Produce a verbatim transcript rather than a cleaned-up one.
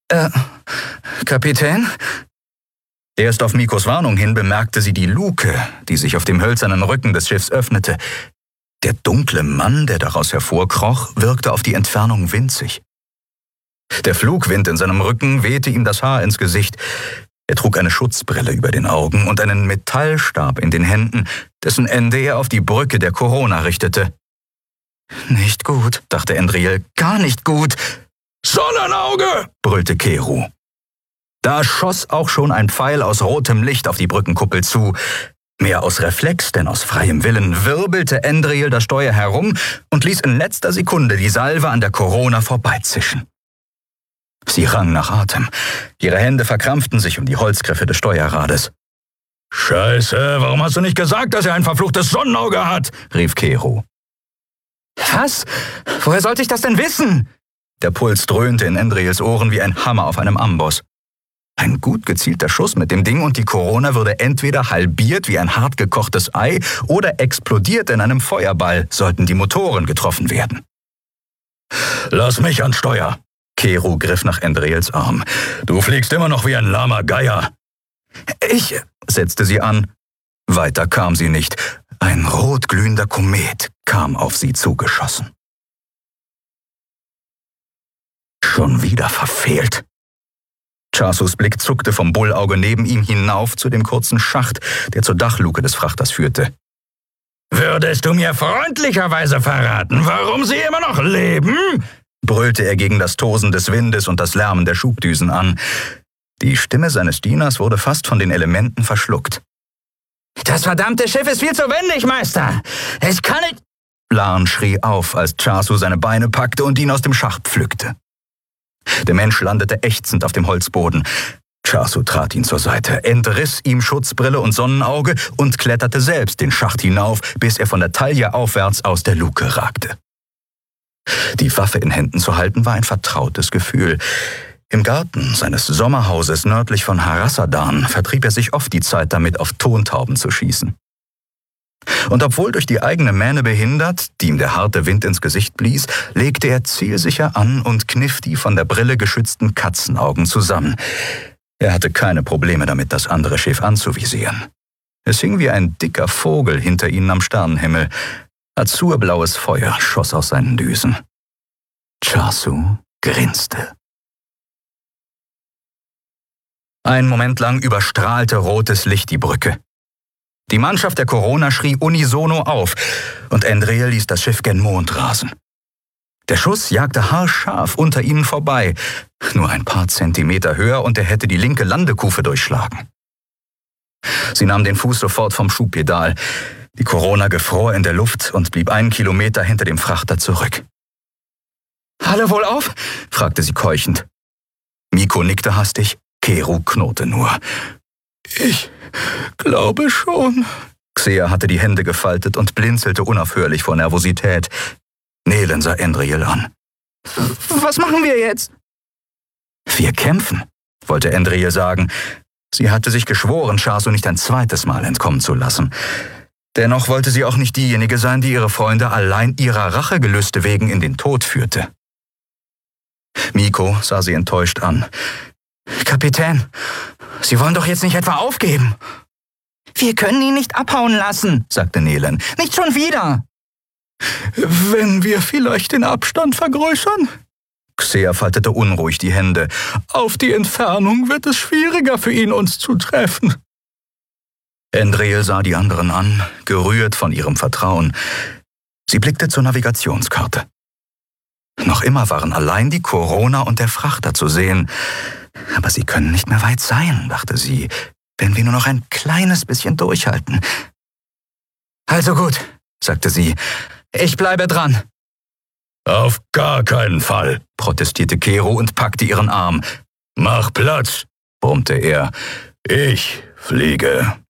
Äh, Kapitän? Erst auf Mikos Warnung hin bemerkte sie die Luke, die sich auf dem hölzernen Rücken des Schiffs öffnete. Der dunkle Mann, der daraus hervorkroch, wirkte auf die Entfernung winzig. Der Flugwind in seinem Rücken wehte ihm das Haar ins Gesicht. Er trug eine Schutzbrille über den Augen und einen Metallstab in den Händen, dessen Ende er auf die Brücke der Corona richtete. »Nicht gut«, dachte Endriel, »gar nicht gut.« »Sonnenauge«, brüllte Keru. Da schoss auch schon ein Pfeil aus rotem Licht auf die Brückenkuppel zu. Mehr aus Reflex denn aus freiem Willen wirbelte Endriel das Steuer herum und ließ in letzter Sekunde die Salve an der Corona vorbeizischen. Sie rang nach Atem. Ihre Hände verkrampften sich um die Holzgriffe des Steuerrades. »Scheiße, warum hast du nicht gesagt, dass er ein verfluchtes Sonnenauge hat?« rief Keru. »Was? Woher sollte ich das denn wissen?« Der Puls dröhnte in Endriels Ohren wie ein Hammer auf einem Amboss. Ein gut gezielter Schuss mit dem Ding und die Corona würde entweder halbiert wie ein hart gekochtes Ei oder explodiert in einem Feuerball, sollten die Motoren getroffen werden. »Lass mich ans Steuer!« Keru griff nach Endriels Arm. »Du fliegst immer noch wie ein lahmer Geier.« »Ich«, setzte sie an. Weiter kam sie nicht. Ein rotglühender Komet kam auf sie zugeschossen. Schon wieder verfehlt. Chasus Blick zuckte vom Bullauge neben ihm hinauf zu dem kurzen Schacht, der zur Dachluke des Frachters führte. »Würdest du mir freundlicherweise verraten, warum sie immer noch leben?« brüllte er gegen das Tosen des Windes und das Lärmen der Schubdüsen an. Die Stimme seines Dieners wurde fast von den Elementen verschluckt. »Das verdammte Schiff ist viel zu windig, Meister! Es kann nicht...« Larn schrie auf, als Chasu seine Beine packte und ihn aus dem Schacht pflückte. Der Mensch landete ächzend auf dem Holzboden. Chasu trat ihn zur Seite, entriss ihm Schutzbrille und Sonnenauge und kletterte selbst den Schacht hinauf, bis er von der Taille aufwärts aus der Luke ragte. Die Waffe in Händen zu halten war ein vertrautes Gefühl. Im Garten seines Sommerhauses nördlich von Harassadan vertrieb er sich oft die Zeit damit, auf Tontauben zu schießen. Und obwohl durch die eigene Mähne behindert, die ihm der harte Wind ins Gesicht blies, legte er zielsicher an und kniff die von der Brille geschützten Katzenaugen zusammen. Er hatte keine Probleme damit, das andere Schiff anzuvisieren. Es hing wie ein dicker Vogel hinter ihnen am Sternenhimmel. Azurblaues Feuer schoss aus seinen Düsen. Chasu grinste. Einen Moment lang überstrahlte rotes Licht die Brücke. Die Mannschaft der Corona schrie unisono auf und Endriel ließ das Schiff gen Mond rasen. Der Schuss jagte haarscharf unter ihnen vorbei, nur ein paar Zentimeter höher und er hätte die linke Landekufe durchschlagen. Sie nahm den Fuß sofort vom Schubpedal. Die Corona gefror in der Luft und blieb einen Kilometer hinter dem Frachter zurück. »Alle wohl auf?« fragte sie keuchend. Miko nickte hastig, Keru knurrte nur. »Ich glaube schon.« Xea hatte die Hände gefaltet und blinzelte unaufhörlich vor Nervosität. Nehlen sah Endriel an. »Was machen wir jetzt?« »Wir kämpfen«, wollte Endriel sagen. Sie hatte sich geschworen, Chasu nicht ein zweites Mal entkommen zu lassen. Dennoch wollte sie auch nicht diejenige sein, die ihre Freunde allein ihrer Rachegelüste wegen in den Tod führte. Miko sah sie enttäuscht an. »Kapitän, Sie wollen doch jetzt nicht etwa aufgeben?« »Wir können ihn nicht abhauen lassen«, sagte Nehlen. »Nicht schon wieder.« »Wenn wir vielleicht den Abstand vergrößern?« Xea faltete unruhig die Hände. »Auf die Entfernung wird es schwieriger für ihn, uns zu treffen.« Endriel sah die anderen an, gerührt von ihrem Vertrauen. Sie blickte zur Navigationskarte. Noch immer waren allein die Corona und der Frachter zu sehen. Aber sie können nicht mehr weit sein, dachte sie, wenn wir nur noch ein kleines bisschen durchhalten. »Also gut«, sagte sie, »ich bleibe dran.« »Auf gar keinen Fall«, protestierte Keru und packte ihren Arm. »Mach Platz«, brummte er, »ich fliege.«